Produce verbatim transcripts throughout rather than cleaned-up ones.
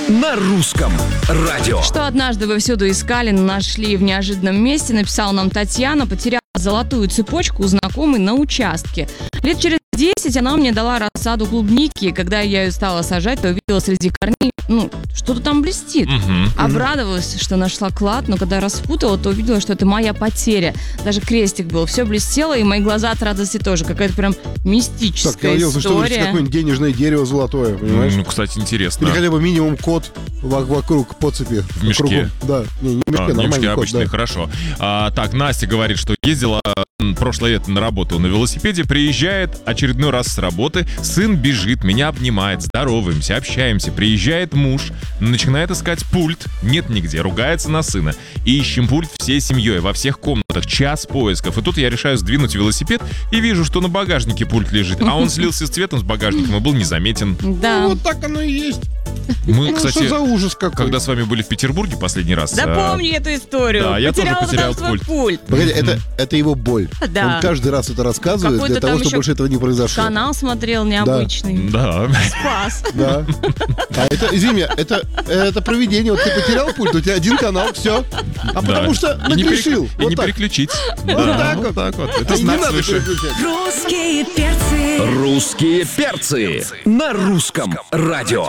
на русском радио. Что однажды вы всюду искали, нашли в неожиданном месте, написала нам Татьяна, потеряла золотую цепочку у знакомой на участке. Лет через десять она мне дала рассаду клубники, и когда я ее стала сажать, то увидела среди корней, ну, что-то там блестит. Угу. Обрадовалась, что нашла клад, но когда распутала, то увидела, что это моя потеря. Даже крестик был, все блестело, и мои глаза от радости тоже. Какая-то прям мистическая так, я надеялся, что история. это какое-нибудь денежное дерево золотое, понимаешь? Ну, кстати, интересно. Или хотя бы минимум кот вокруг подцепи. В мешке? Кругом. Да, не, не в мешке, А, нормальный девочки кот, обычные, да. хорошо. А, так, Настя говорит, что ездила м, прошлое лето на работу на велосипеде, приезжает очередной раз с работы, сын бежит, меня обнимает, здороваемся, общаемся, приезжает муж, начинает искать пульт, нет нигде, ругается на сына. И ищем пульт всей семьей, во всех комнатах, час поисков. И тут я решаю сдвинуть велосипед и вижу, что на багажнике пульт лежит, а он слился с цветом с багажником и был незаметен. Да. Ну, вот так оно и есть. Мы, Ну, кстати, что за ужас какой. когда с вами были в Петербурге последний раз... Да а, помни эту историю. да, я тоже Потеряла потерял там свой пульт. пульт. Погоди, это, это его боль. Да. Он каждый раз это рассказывает Какой-то для того, там чтобы еще больше этого не произошло. Канал смотрел необычный. Да. Спас. Да. А это, извини, это, это провидение. Вот ты потерял пульт, у тебя один канал, все. А потому что И не нагрешил. перек- И Вот не так. переключить. Вот Да, так вот вот. так вот. Это И не знак надо свыше. переключать. Русские перцы. Русские перцы на русском радио.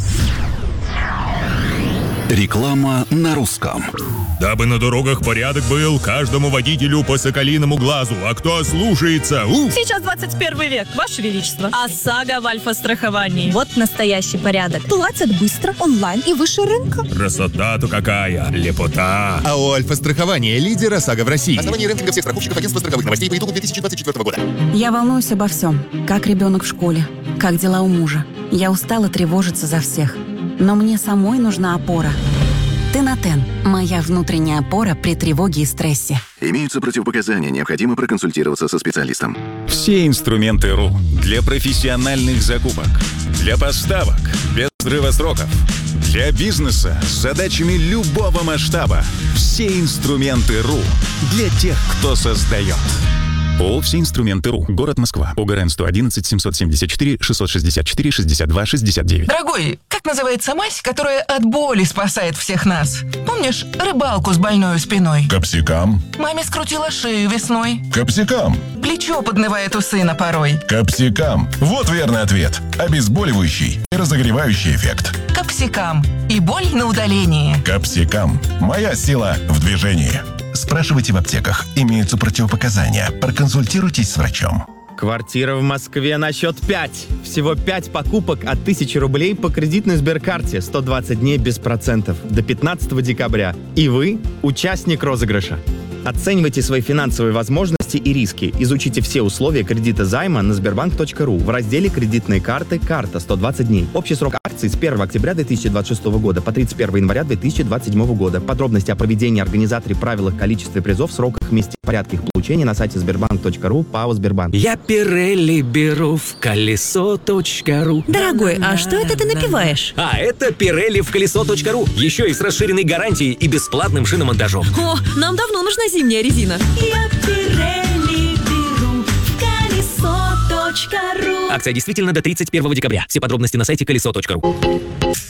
Реклама на русском. Дабы на дорогах порядок был, каждому водителю по соколиному глазу. А кто слушается? Уф! Сейчас двадцать первый век, Ваше Величество. ОСАГО в альфа-страховании. Вот настоящий порядок. Платят быстро, онлайн и выше рынка. Красота-то какая! Лепота! А у Альфа-страхования лидер ОСАГО в России. Основание рейтинга всех страховщиков агентства страховых новостей по итогу две тысячи двадцать четвёртого года. Я волнуюсь обо всем. Как ребенок в школе, как дела у мужа. Я устала тревожиться за всех. Но мне самой нужна опора. Тенотен – моя внутренняя опора при тревоге и стрессе. Имеются противопоказания, необходимо проконсультироваться со специалистом. Все инструменты РУ для профессиональных закупок, для поставок без взрыва сроков, для бизнеса с задачами любого масштаба. Все инструменты РУ для тех, кто создает. ООО «Все инструменты РУ». Город Москва. ОГРН сто одиннадцать семьсот семьдесят четыре шестьсот шестьдесят четыре шестьдесят два шестьдесят девять. Дорогой, как называется мазь, которая от боли спасает всех нас? Помнишь рыбалку с больной спиной? Капсикам. Маме скрутила шею весной. Капсикам. Плечо поднывает у сына порой. Капсикам. Вот верный ответ. Обезболивающий и разогревающий эффект. Капсикам. И боль на удалении. Капсикам. Моя сила в движении. Спрашивайте в аптеках. Имеются противопоказания. Проконсультируйтесь с врачом. Квартира в Москве на счет пять. Всего пять покупок от тысячи рублей по кредитной Сберкарте. сто двадцать дней без процентов. До пятнадцатого декабря. И вы участник розыгрыша. Оценивайте свои финансовые возможности и риски. Изучите все условия кредита займа на сбербанк точка ру в разделе «Кредитные карты. Карта. сто двадцать дней». Общий срок акции с первого октября две тысячи двадцать шестого года по тридцать первого января две тысячи двадцать седьмого года. Подробности о проведении, организаторе, правилах, количестве призов, сроках, месте, порядке их получения на сайте сбербанк точка ру, ПАО «Сбербанк». Я Пирелли беру в колесо точка ру. Дорогой, а что это ты напиваешь? А это Пирелли в колесо точка ру. Еще и с расширенной гарантией и бесплатным шиномонтажом. О, нам давно нужна зимняя резина. Я Пирелли беру в колесо точка ру. Акция действительно до тридцать первого декабря. Все подробности на сайте колесо точка ру.